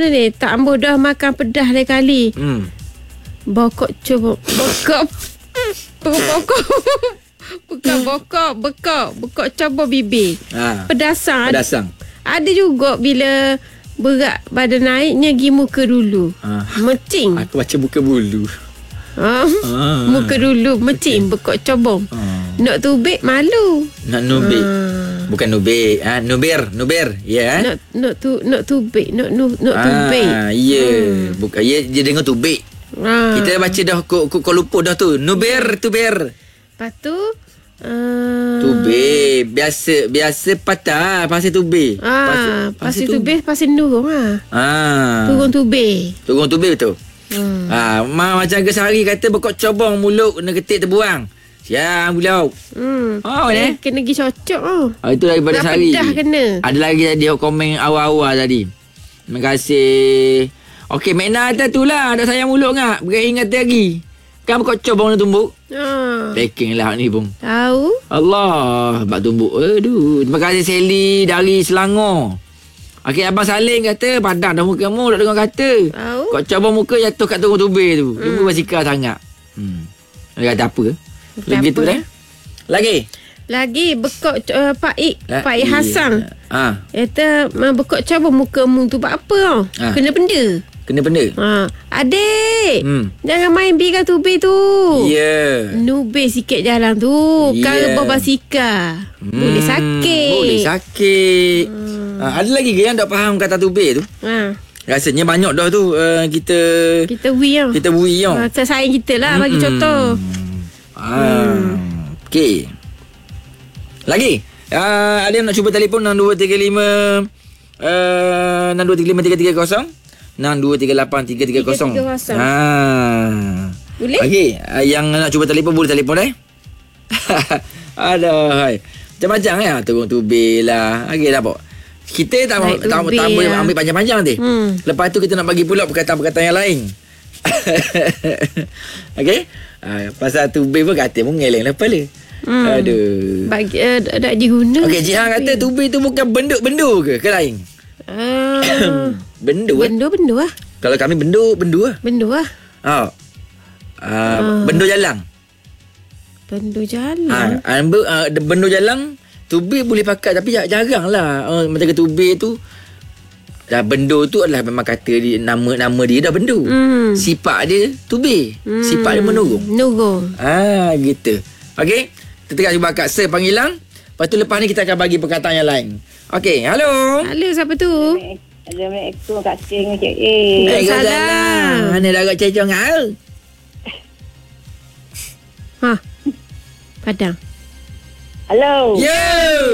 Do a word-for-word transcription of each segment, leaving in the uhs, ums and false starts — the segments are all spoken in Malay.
benda ni. Tak ambo dah makan pedas dah kali. Hmm. Bokok coba. Bokok. Bokok. Bukan bokok. Bekok. Bekok coba bibir. Ha. Pedasang. Pedasang. Ada juga bila berat badan naiknya pergi muka dulu. Ha. Mecing. Aku baca buka bulu. Ha. Ha. Muka dulu mecing. Bekok coba. Ha. Nak tubik malu. Nak nubik. Ha. Bukan nubik. Ha, nubir, nubir. Ya. Yeah. Nak nak tu nak tubik, nak nu, nak tubik. Ah, ya. Yeah. Bukan ya, dia dengar tubik. Ha. Kita baca dah kau kau lupa dah tu. Nubir, tubir. Lepas tu uh, Tubir. Biasa biasa patah pasal tubir. Ah, pasal tubir pasal nurung ah. Ah. Turun tubir. Turun tubir betul. Hmm. Ah, ma macam Gesari kata bekok cobong mulut kena ketik terbuang. Siang bulau. Hmm. Oh, eh, eh. kena pergi cocok oh. Ah, itu daripada Dah Sari. pedah kena. Ada lagi tadi komen awal-awal tadi. Terima kasih. Okey, makna atas tu lah. Dah sayang mulut ngak. Beringat lagi. Kan bekok cobong nak tumbuk. Ha. Packing lah ni pun. Tahu? Allah, bak tumbuk. Aduh. Terima kasih Sally dari Selangor. Okey, Abang Salim kata padang dah muka mu, tak dengar kata. Tahu? Kau coba muka jatuh kat turun tubir tu. Hmm. Ibu basikal sangat. Hmm. Dia kata apa? Lagi tu dah. Lagi. Lagi bekok uh, Pak Ik, La- Pak Ik Hassan. Ha. Kata uh, bekok coba muka mu tu buat apa tau? Ha. Kena benda. Kena benda. Ha. Adik. Hmm. Jangan main biar tubir tu. Ya. Yeah. Nubir sikit jalan tu. Ya. Kan rebah basikal. Hmm. Boleh sakit. Boleh sakit. Hmm. Ha, ada lagi ke yang tak faham kata tubir tu? Ha. Rasanya banyak dah tu uh, kita Kita wui tau. kita bui tau. Ha, sayang kita lah bagi Hmm. contoh. Ah. Hmm. Okey. Lagi. Uh, ada yang nak cuba telefon enam dua tiga lima uh, enam dua tiga lima tiga tiga kosong enam dua tiga lapan tiga tiga kosong. tiga tiga kosong. Ha. Boleh? Okey, uh, yang nak cuba telefon boleh telefon eh. Aduh. Macam-macam ya, turun tubir lah. Okey dah pak. Kita tak Naik tak, tubir tak boleh lah. ambil panjang-panjang nanti. Hmm. Lepas tu kita nak bagi pula perkataan-perkataan yang lain. Okey? Uh, pasal tubir pun kata pun ngeleng lah kepala. Hmm. Aduh. Bagi uh, tak diguna. Okey, Jihan kata tubir tu bukan bendu-bendu ke? Ke lain? Uh, bendu eh? bendu-bendu lah. Kalau kami bendu, bendu lah. Bendu lah. Oh. Uh, Ah. bendu jalang. Bendu jalan. Ha, uh, uh, bendu jalang tubir boleh pakai tapi jarang lah. Uh, macam ke tubir tu dah bendu tu adalah memang kata dia, nama-nama dia dah bendu. Hmm. Sifat dia tubir. Hmm. Sifat dia menurung. Menurung. Ah, gitu. Okey. Kita tengah cuba kat Sir panggilan. Lepas tu lepas ni kita akan bagi perkataan yang lain. Okey, halo. Halo, siapa tu? Assalamualaikum Kak Ting Cik A. Waalaikumsalam. Mana dah agak cecong ngau? Ha. Padang. Hello. Yo.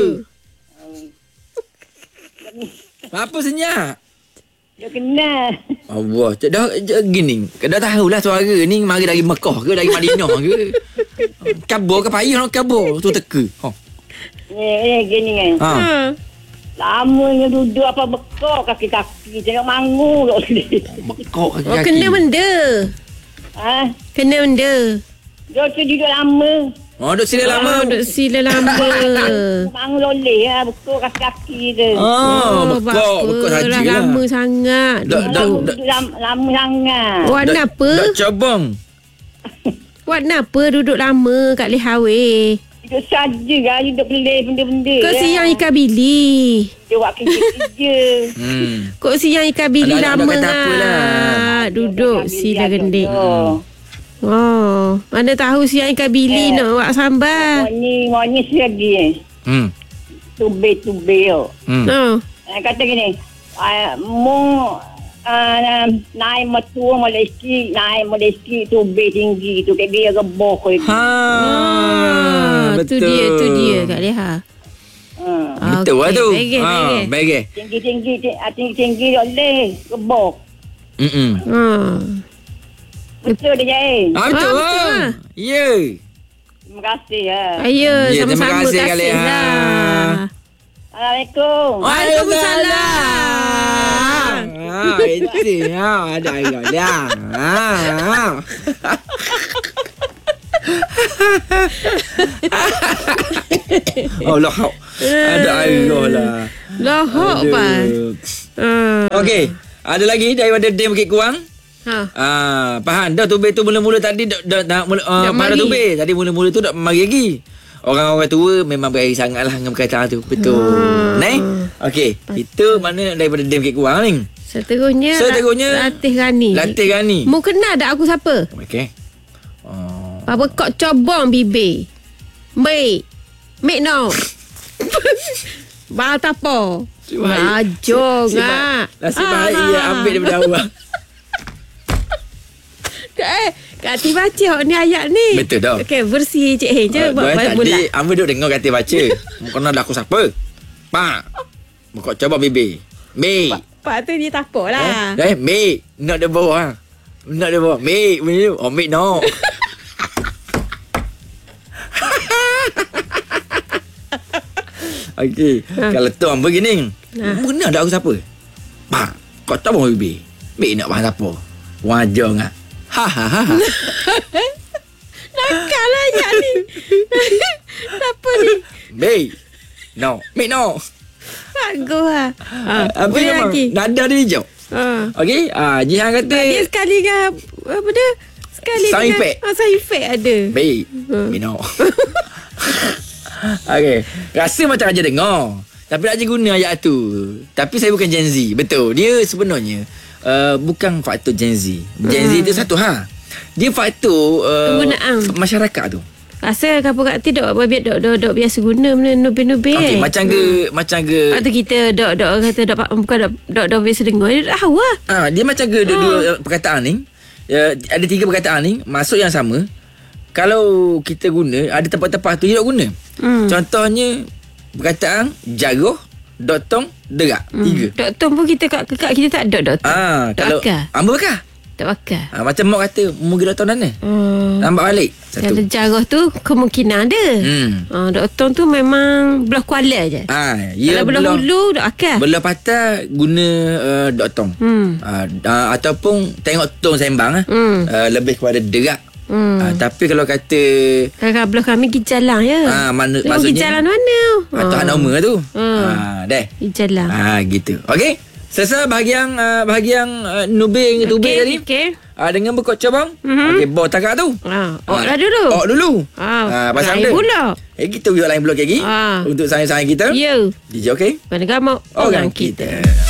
Apa senyap? Dia kenal. Allah, cak dah cak gini. Dah tahulah suara ni mari dari Mekah ke dari Madinah ke? Kabur ke payah nak kabur tu teka. Ha. Ni ni gini kan. Ha. Ha. Lamanya duduk apa bekok kaki-kaki tengok mangu dok sini. Mekah kaki. Oh, kena benda. Ha? Kena benda. Dia tu duduk lama. Oh, duk sila lama. Oh, duk sila lama. Mangu loleh ah bekok kaki-kaki dia. Oh, bekok, bekok dah sajalah. lama sangat. Dak, dak, duduk. dak. Duduk lama, lama sangat. Warna Dak- apa? Dak cabang. Warna apa duduk lama kat Lehawe? Duduk saja kan duduk pelih benda-benda. Kau kan. siang ikan bili. Dia buat kerja-kerja. Hmm. Kau siang ikan bili Anak-anak lama kata apalah. lah. Duduk sila gendik. Oh. Oh, mana tahu siang ikan bili Eh. nak buat sambal. Moni moni lagi eh. Hmm. Tubir-tubir. oh. Hmm. Oh. Uh, kata gini, uh, mu uh, naik metua Malaysia, naik Malaysia tu be tinggi tu kayak dia rebah kau itu. Ha. Ah, tu betul. dia, tu dia Kak Leha. Uh, Betul lah tu. Baik, Ha, baik. baik. tinggi-tinggi tinggi-tinggi boleh rebah. Hmm. Hmm. Betul dia eh. Ah, betul Ah, betul lah. lah. Ya. Terima kasih ya. Ayo, Ya, terima sama-sama kasih, Kak kasih Leha. lah. Assalamualaikum. Waalaikumsalam. Ah, itu ya, ada agak dah. Ah. Oh, lohak. Ada air lah. Lohak Aduh. pan. Ah. Okey. Ada lagi daripada Dam Bukit Kuang. Ha. Ah, faham dah tubir tu mula-mula tadi dak dak dak mula uh, Dak pada mari. tubir. Tadi mula-mula tu dak mari lagi. Orang-orang tua memang berair sangatlah dengan perkataan tu. Betul. Hmm. Neh. Okey, itu mana daripada Dam Bukit Kuang ni. Seterusnya, Seterusnya, Latih Rani. Latih Rani. Mu kenal tak aku siapa? Okey. Oh. Apa kau cobong bibir. Baik. Mek no. Bahal tapo. Rajong ah. Nasib baik dia ambil daripada awal. Eh, Kak Ati baca hok ni ayat ni. Betul dah. Okey, versi Cik Hei je. Uh, Buat tadi bulat. Ambil duduk dengar kata baca. Kena dah aku siapa? Pak. Kau coba bibir. Mei. Pak tu dia tapo lah. Eh, mei. Nak dia bawa. Nak dia bawa. Mei. Oh, mei no. Okey. Ha. Kalau tu apa gini? Ha. Mana dah aku siapa? Pak. Kau tahu bawa bibir. Mei nak bahan apa? Wajar ngah. Ha ha ha. Nakal lah ayat ni. Apa ni? Mei. No. Mei no. Bagus lah. Ha, Apa boleh memang lagi. nada dia hijau. Ha. Okey, ah Jihan kata Dia sekali dengan apa dia? Sekali Sound dengan effect. Ah, sound effect ada. baik. Ha. Mino. Okey, rasa macam aja dengar. Tapi nak je guna ayat tu. Tapi saya bukan Gen Z. Betul. Dia sebenarnya uh, bukan faktor Gen Z. Gen Z Hmm. tu satu ha. Dia faktor uh, Penggunaan. masyarakat tu. Rasa kapal Kak Ati dok biar dok dok dok biasa guna benda nubir-nubir. Okey, macam ke macam ke Waktu kita dok dok kata dok bukan dok dok dok biasa dengar. Dia dah tahu lah. ah dia macam ke dua-dua uh, perkataan ni. Uh, ada tiga perkataan ni maksud yang sama. Kalau kita guna ada tempat-tempat tu dia tak guna. Hmm. Contohnya perkataan jaruh, dotong, derak. Hmm. Tiga. Dok Tom pun kita kat kat kita tak dok dok. Ah, Dok kalau bakar. Amba bakar. Tak bakar. Ah, macam mak kata mu pergi dotong mana? Hmm. Nampak balik. Kalau Satu. jarah tu kemungkinan ada. Hmm. Ah, Dok Tom tu memang belah kuala je. Ah, ya Kalau belah belah hulu dok akal. belah patah guna uh, dotong. Hmm. Ah, uh, ataupun tengok tong sembang ah. Hmm. Uh, lebih kepada derak. Hmm. Ah, tapi kalau kata Kakak belah kami pergi jalan je. ah mana Dia pergi maksudnya jalan mana? atau ah. nama tu. Hmm. Ah, deh. Pergi jalan. Ah, gitu. Okey. Selesai bahagian uh, bahagian uh, nubing okay, tubing tadi. Okey. Ah, dengan bekok cabang. Mhm. Okey, bawa takak tu. Ah, ok lah dulu. Ok dulu. Ah, Ah, pasang lain dia. pula. Eh, kita buat lain blok lagi. Ah. Untuk sayang-sayang kita. Ya. D J okey? Mana kamu? Orang kita.